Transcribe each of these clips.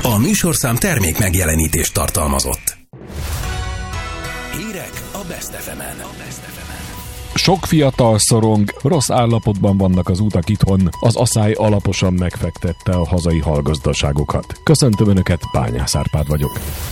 A műsorszám termék megjelenítést tartalmazott. Hírek a Best FM-en. Sok fiatal szorong, rossz állapotban vannak az utak itthon, az aszály alaposan megfektette a hazai hallgazdaságokat. Köszöntöm Önöket, Bányász Árpád vagyok.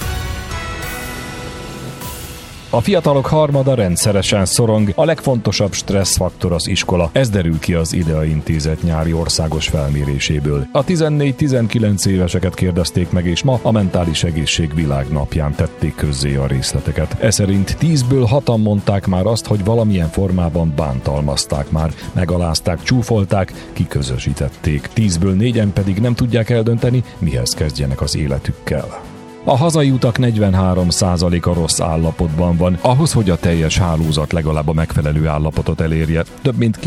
A fiatalok harmada rendszeresen szorong, a legfontosabb stresszfaktor az iskola. Ez derül ki az IDEA Intézet nyári országos felméréséből. A 14-19 éveseket kérdezték meg, és ma a mentális egészség világnapján tették közzé a részleteket. Ez szerint 10-ből 6-an mondták már azt, hogy valamilyen formában bántalmazták már, megalázták, csúfolták, kiközösítették. 10-ből 4-en pedig nem tudják eldönteni, mihez kezdjenek az életükkel. A hazai utak 43%-a rossz állapotban van. Ahhoz, hogy a teljes hálózat legalább a megfelelő állapotot elérje, több mint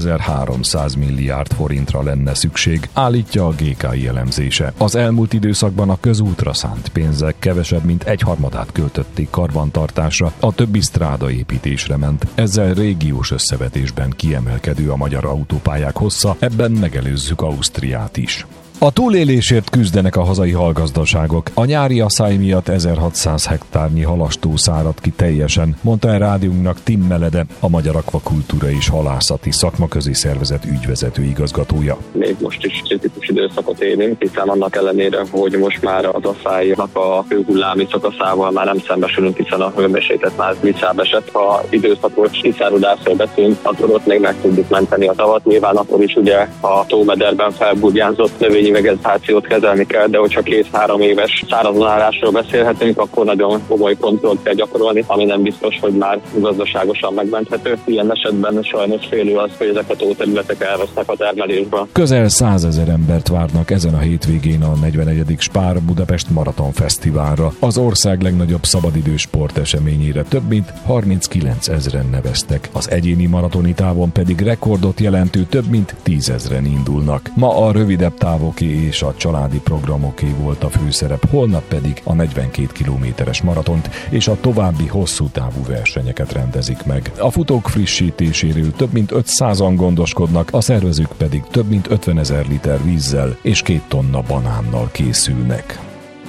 9300 milliárd forintra lenne szükség, állítja a GKI elemzése. Az elmúlt időszakban a közútra szánt pénzek kevesebb, mint 1/3 költötték karbantartásra, a többi strádaépítésre ment. Ezzel régiós összevetésben kiemelkedő a magyar autópályák hossza, ebben megelőzzük Ausztriát is. A túlélésért küzdenek a hazai hallgazdaságok. A nyári aszály miatt 1600 hektárnyi halastó száradt ki teljesen, mondta el rádiónknak Tim Melede, a Magyar Akvakultúra és Halászati Szakmaközi Szervezet ügyvezető igazgatója. Még most is kritikus időszakot élünk, hiszen annak ellenére, hogy most már az aszálynak a hőhullámi szakaszával már nem szembesülünk, hiszen a hőmérséklet már visszább esett. Ha időszakos kiszáradásról beszélünk, akkor ott még meg tudjuk menteni a tavat. Nyilván akkor is ugye a tómederben felburjánzott növényi vegetációt kezelni kell, de hogyha 2-3 éves szárazonálásról beszélhetünk, akkor nagyon komoly kontrollt kell gyakorolni, ami nem biztos, hogy már gazdaságosan megmenthető. Ilyen esetben sajnos félő az, hogy ezek a tóterületek elvesznek a termelésből. Közel 100 000 embert várnak ezen a hétvégén a 41. Spár Budapest Maraton Fesztiválra. Az ország legnagyobb szabadidős sporteseményére több mint 39 000-en neveztek. Az egyéni maratoni távon pedig rekordot jelentő több mint 10 000-en indulnak. Ma a rövidebb távok és a családi programoké volt a főszerep, holnap pedig a 42 kilométeres maratont és a további hosszú távú versenyeket rendezik meg. A futók frissítéséről több mint 500-an gondoskodnak, a szervezők pedig több mint 50 000 liter vízzel és 2 tonna banánnal készülnek.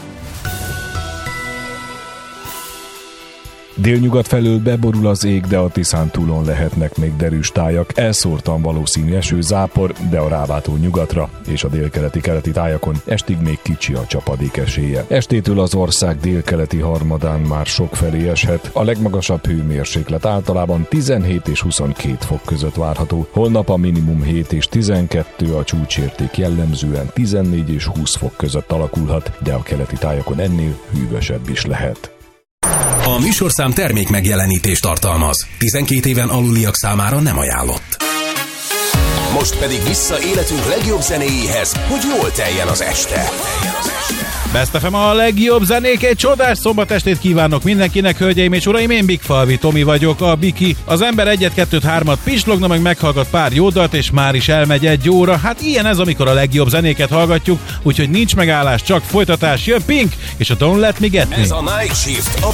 Délnyugat felől beborul az ég, de a Tiszántúlon lehetnek még derűs tájak. Elszórtan valószínű esőzápor, de a Rávától nyugatra és a délkeleti tájakon estig még kicsi a csapadék esélye. Estétől az ország délkeleti harmadán már sokfelé eshet. A legmagasabb hőmérséklet általában 17 és 22 fok között várható. Holnap a minimum 7 és 12, a csúcsérték jellemzően 14 és 20 fok között alakulhat, de a keleti tájakon ennél hűvösebb is lehet. A műsorszám termék megjelenítést tartalmaz. 12 éven aluliak számára nem ajánlott. Most pedig vissza életünk legjobb zenéjéhez, hogy jól teljen az este. Best FM a legjobb zenék, egy csodás szombatestét kívánok mindenkinek, hölgyeim és uraim, én Bigfalvi Tomi vagyok, a Biki. Az ember 1-2-3 pislogna, meg meghallgat pár jó dalt, és már is elmegy 1 óra. Hát ilyen ez, amikor a legjobb zenéket hallgatjuk, úgyhogy nincs megállás, csak folytatás. Jön Pink, és a Don't Let Me Get Me. Ez a Night Shift.